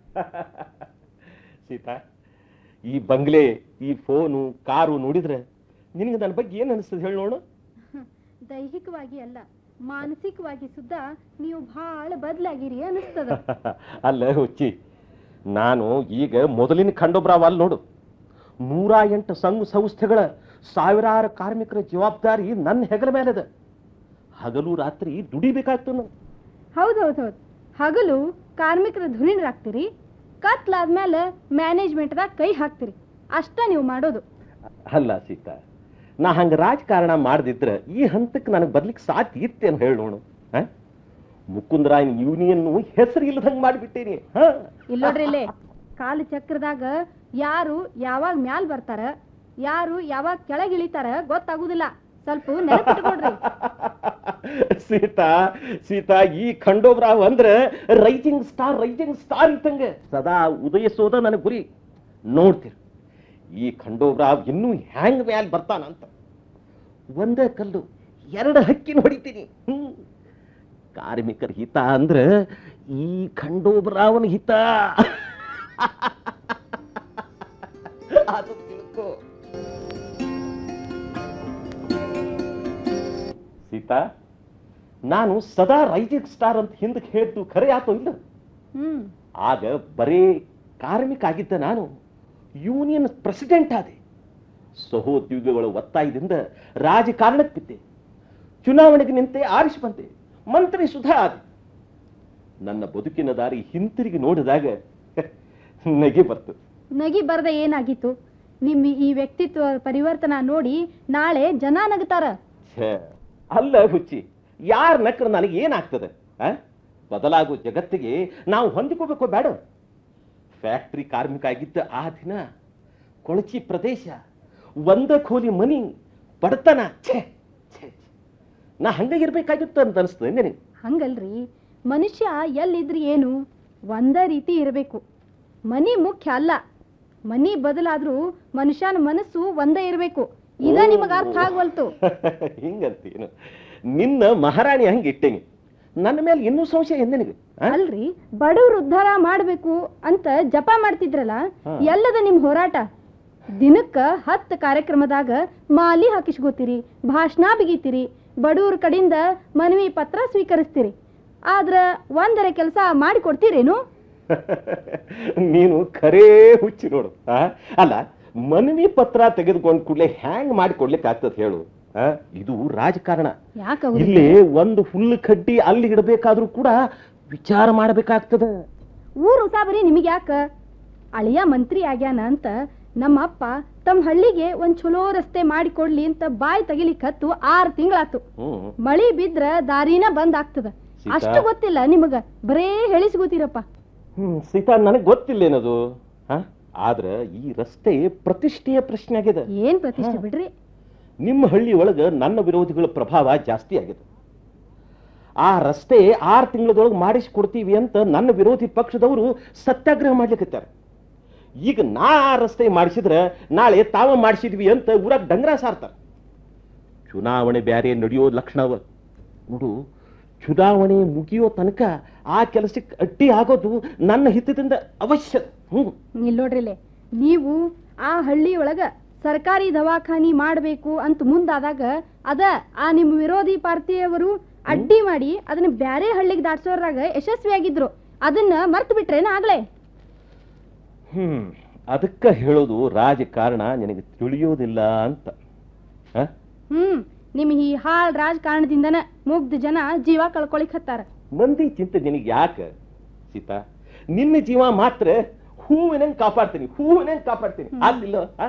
ಸೀತಾ, ಈ ಬಂಗ್ಲೆ, ಈ phone, car ನೋಡಿದ್ರೆ ನಿನಗೆ ನನ್ನ ಬಗ್ಗೆ ಏನು ಅನಿಸ್ತದೆ ಹೇಳಿ ನೋಡು. ದೈಹಿಕವಾಗಿ ಅಲ್ಲ, ಮಾನಸಿಕವಾಗಿ ಸುದ್ದ ನೀವು ಬಹಳ ಬದಲಾಗಿರಿ ಅನಿಸ್ತದ. ಅಲ್ಲ ಹುಚ್ಚಿ, ನಾನು ಈಗ ಮೊದಲಿನ ಖಂಡೋಬ್ರಾವ್ ನೋಡು. 108 ಸಂಘ ಸಂಸ್ಥೆಗಳ ಸಾವಿರಾರು ಕಾರ್ಮಿಕರ ಜವಾಬ್ದಾರಿ ನನ್ನ ಹೆಗಲ ಮೇಲದ. ಹಗಲು ರಾತ್ರಿ ದುಡಿಬೇಕಾಗ್ತದೆ ನಾನು. ಹೌದೌದು, ಹಗಲು ಕಾರ್ಮಿಕರ ಧುರೀಣರಾಗ್ತೀರಿ, ಕತ್ಲಾದ್ಮೇಲೆ ಮ್ಯಾನೇಜ್ಮೆಂಟ್ದಾಗ ಕೈ ಹಾಕ್ತೀರಿ, ಅಷ್ಟ ನೀವು ಮಾಡೋದು. ಅಲ್ಲ ಸೀತಾ, ನಾ ಹಂಗ ರಾಜಕಾರಣ ಮಾಡದಿದ್ರೆ ಈ ಹಂತಕ್ಕೆ ನನಗೆ ಬರ್ಲಿಕ್ಕೆ ಸಾಧ್ಯ ಇತ್ತೇನು ಹೇಳಿ ನೋಡು. ಮುಕುಂದರಾಯನ್ ಯೂನಿಯನ್ ಹೆಸರು ಇಲ್ಲದಂಗೆ ಮಾಡಿಬಿಟ್ಟೇನಿ. ಇಲ್ಲೋಡ್ರಿ, ಇಲ್ಲೇ ಕಾಲ ಚಕ್ರದಾಗ ಯಾರು ಯಾವಾಗ ಮ್ಯಾಲ್ ಬರ್ತಾರ, ಯಾರು ಯಾವಾಗ ಕೆಳಗಿಳಿತಾರ ಗೊತ್ತಾಗುದಿಲ್ಲ. ಸ್ವಲ್ಪ ನೆನಪಿಟ್ಕೊಡ್ರಿ. ಸೀತಾ, ಈ ಖಂಡೋಬ್ರಾವ್ ಅಂದ್ರೆ ರೈಜಿಂಗ್ ಸ್ಟಾರ್ ಇದ್ದಂಗೆ, ಸದಾ ಉದಯಿಸೋದ ನನಗೆ ಗುರಿ. ನೋಡ್ತೀರಿ ಈ ಖಂಡೋಬ್ರಾವ್ ಇನ್ನೂ ಹ್ಯಾಂಗ್ ಮ್ಯಾಲ್ ಬರ್ತಾನಂತ. ಒಂದೇ ಕಲ್ಲು 2 ಹಕ್ಕಿನ ಹೊಡಿತೀನಿ. ಕಾರ್ಮಿಕರ ಹಿತ ಅಂದ್ರೆ ಈ ಖಂಡೋಬ್ರಾವನ ಹಿತ. ಅದು ತಿಳ್ಕೋ ಸೀತಾ. ನಾನು ಸದಾ ರೈಜಿಂಗ್ ಸ್ಟಾರ್ ಅಂತ ಹಿಂದಕ್ಕೆ ಹೇಳ್ತು ಖರೆ ಆತೋ ಇಲ್ಲ. ಆಗ ಬರೇ ಕಾರ್ಮಿಕ ಆಗಿದ್ದ ನಾನು ಯೂನಿಯನ್ ಪ್ರೆಸಿಡೆಂಟ್ ಆದೆ. ಸಹೋದ್ಯೋಗಿಗಳ ಒತ್ತಾಯದಿಂದ ರಾಜಕಾರಣಕ್ಕೆ ಬಿದ್ದೆ. ಚುನಾವಣೆಗೆ ನಿಂತೆ ಆರಿಸಿ ಬಂದೆ, ಮಂತ್ರಿ ಸುಧಾ ಆದೆ. ನನ್ನ ಬದುಕಿನ ದಾರಿ ಹಿಂತಿರುಗಿ ನೋಡಿದಾಗ ನಗೆ ಬರ್ತದೆ. ನಗಿ ಬರದೆ ಏನಾಗಿತ್ತು? ನಿಮ್ಮ ಈ ವ್ಯಕ್ತಿತ್ವ ಪರಿವರ್ತನ ನೋಡಿ ನಾಳೆ ಜನ ನಗ್ತಾರ. ಅಲ್ಲ ಹುಚ್ಚಿ, ಯಾರ ನಕ್ರ ನನಗೆ ಏನಾಗ್ತದೆ? ಬದಲಾಗೋ ಜಗತ್ತಿಗೆ ನಾವು ಹೊಂದಿಕೋಬೇಕು ಬೇಡ? ಫ್ಯಾಕ್ಟ್ರಿ ಕಾರ್ಮಿಕ ಆಗಿದ್ದ ಆ ದಿನ ಕೊಳಚಿ ಪ್ರದೇಶ, ಒಂದ ಖೋಲಿ ಮನಿ, ಬಡತನ, ನಾ ಹಂಗಾಗಿರ್ಬೇಕಾಗಿತ್ತು ಅಂತ ಅನಿಸ್ತದೆ ನಿನಗೆ? ಹಂಗಲ್ರಿ, ಮನುಷ್ಯ ಎಲ್ಲಿದ್ರಿ ಏನು ಒಂದ ರೀತಿ ಇರಬೇಕು. ಮನಿ ಮುಖ್ಯ ಅಲ್ಲ, ಮನಿ ಬದಲಾದ್ರೂ ಮನುಷ್ಯನ ಮನಸ್ಸು ಒಂದೇ ಇರಬೇಕು. ಇದ ನಿಮಗ ಅರ್ಥ ಆಗವಲ್ತು. ಹಿಂಗಂತೀನು? ನಿನ್ನ ಮಹಾರಾಣಿ ಹಂಗ ಇಟ್ಟೇನಿ, ನನ್ನ ಮೇಲೆ ಇನ್ನೂ ಸಂಶಯ ನಿನಗೆ? ಅಲ್ರಿ, ಬಡವ್ರ ಉದ್ಧಾರ ಮಾಡ್ಬೇಕು ಅಂತ ಜಪ ಮಾಡ್ತಿದ್ರಲ್ಲ, ಎಲ್ಲದ ನಿಮ್ ಹೋರಾಟ? ದಿನಕ್ಕ 10 ಕಾರ್ಯಕ್ರಮದಾಗ ಮಾಲಿ ಹಾಕಿಸ್ಕೋತೀರಿ, ಭಾಷಣ ಬಿಗಿತೀರಿ, ಬಡವ್ರ ಕಡೆಯಿಂದ ಮನವಿ ಪತ್ರ ಸ್ವೀಕರಿಸ್ತೀರಿ. ಆದ್ರ ಒಂದರ ಕೆಲಸ ಮಾಡಿಕೊಡ್ತೀರೇನು? ನೀನು ಖರೇ ಹುಚ್ಚಿ ನೋಡು. ಅಲ್ಲ, ಮನವಿ ಪತ್ರ ತೆಗೆದುಕೊಂಡ್ ಕೂಡಲೇ ಹ್ಯಾಂಗ್ ಮಾಡಿಕೊಡ್ಲಿಕ್ಕೆ ಆಗ್ತದೆ ಹೇಳು? ಇದು ರಾಜಕಾರಣ. ಇಲ್ಲಿ ಒಂದು ಹುಲ್ಲು ಕಡ್ಡಿ ಅಲ್ಲಿ ಇಡಬೇಕಾದ್ರೂ ಕೂಡ ವಿಚಾರ ಮಾಡಬೇಕಾಗ್ತದ. ಊರು ಉಸಾಬರಿ ನಿಮಗೆ ಯಾಕ? ಅಳಿಯ ಮಂತ್ರಿ ಆಗ್ಯಾನ ಅಂತ ನಮ್ಮ ಅಪ್ಪ ತಮ್ಮ ಹಳ್ಳಿಗೆ ಒಂದ್ ಚಲೋ ರಸ್ತೆ ಮಾಡಿಕೊಡ್ಲಿ ಅಂತ ಬಾಯಿ ತೆಗಿಲಿಕ್ಕತ್ತು 6 ತಿಂಗಳಾತು. ಮಳಿ ಬಿದ್ರ ದಾರಿನ ಬಂದ್ ಆಗ್ತದ. ಅಷ್ಟು ಗೊತ್ತಿಲ್ಲ ನಿಮಗ, ಬರೇ ಹೇಳಿಸ್ಕೋತೀರಪ್ಪ. ಸೀತಾ, ನನಗೆ ಗೊತ್ತಿಲ್ಲೇನದು. ಆದ್ರ ಈ ರಸ್ತೆ ಪ್ರತಿಷ್ಠೆಯ ಪ್ರಶ್ನೆ ಆಗಿದೆ. ಏನ್ ಪ್ರತಿಷ್ಠೆ ಬಿಡ್ರಿ? ನಿಮ್ಮ ಹಳ್ಳಿ ಒಳಗ ನನ್ನ ವಿರೋಧಿಗಳ ಪ್ರಭಾವ ಜಾಸ್ತಿ ಆಗಿದೆ. ಆ ರಸ್ತೆ 6 ತಿಂಗಳದೊಳಗೆ ಮಾಡಿಸಿಕೊಡ್ತೀವಿ ಅಂತ ನನ್ನ ವಿರೋಧಿ ಪಕ್ಷದವರು ಸತ್ಯಾಗ್ರಹ ಮಾಡ್ಲಿಕ್ಕತ್ತಾರ. ಈಗ ನಾ ಆ ರಸ್ತೆ ಮಾಡಿಸಿದ್ರೆ ನಾಳೆ ತಾವ ಮಾಡಿಸಿದ್ವಿ ಅಂತ ಊರಾಗ ಡಂಗ್ರ ಸಾರ್ತಾರ. ಚುನಾವಣೆ ಬ್ಯಾರೆ ನಡೆಯೋ ಲಕ್ಷಣವ ನೋಡು. ಚುನಾವಣೆ ಮುಗಿಯೋ ತನಕ ಆ ಕೆಲಸಕ್ಕೆ ಅಡ್ಡಿ ಆಗೋದು ನನ್ನ ಹಿತದಿಂದ ಅವಶ್ಯ. ಇಲ್ಲೋಡ್ರಿಲೆ, ನೀವು ಆ ಹಳ್ಳಿ ಒಳಗ ಸರ್ಕಾರಿ ದವಾಖಾನಿ ಮಾಡಬೇಕು ಅಂತ ಮುಂದಾದಾಗ ಅದ ಆ ನಿಮ್ಮ ವಿರೋಧಿ ಪಾರ್ಟಿಯವರು ಅಡ್ಡಿ ಮಾಡಿ ಅದನ್ನ ಬ್ಯಾರೆ ಹಳ್ಳಿಗೆ ದಾಟ್ಸೋರಾಗ ಯಶಸ್ವಿಯಾಗಿದ್ರು. ಅದನ್ನ ಮರ್ತು ಬಿಟ್ರೇನ ಆಗ್ಲೇ? ಅದಕ್ಕ ಹೇಳೋದು ರಾಜಕಾರಣ ನಿನಗೆ ತಿಳಿಯೋದಿಲ್ಲ ಅಂತ. ನಿಮ್ ಈ ಹಾಳ್ ರಾಜಕಾರಣದಿಂದನ ಮುಗ್ಧ ಜನ ಜೀವ ಕಳ್ಕೊಳಿಕ್ ಹತ್ತಾರ. ಮಂದಿ ಚಿಂತೆ ನಿನಗೆ ಯಾಕ ಸೀತಾ? ನಿನ್ನ ಜೀವ ಮಾತ್ರ ಹೂವಿನಂಗ್ ಕಾಪಾಡ್ತೀನಿ, ಹೂವಿನಂಗ್ ಕಾಪಾಡ್ತೀನಿ. ಆಗ್ಲಿಲ್ಲ?